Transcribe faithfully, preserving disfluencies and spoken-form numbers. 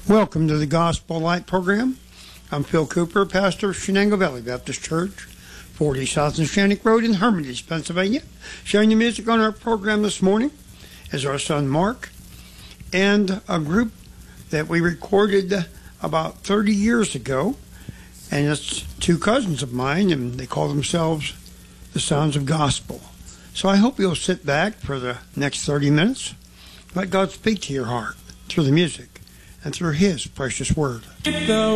Welcome to the Gospel Light program. I'm Phil Cooper, pastor of Shenango Valley Baptist Church, forty South Shannick Road in Hermitage, Pennsylvania. Sharing the music on our program this morning is our son Mark and a group that we recorded about thirty years ago. And it's two cousins of mine, and they call themselves the Sounds of Gospel. So I hope you'll sit back for the next thirty minutes. Let God speak to your heart through the music and through His precious word.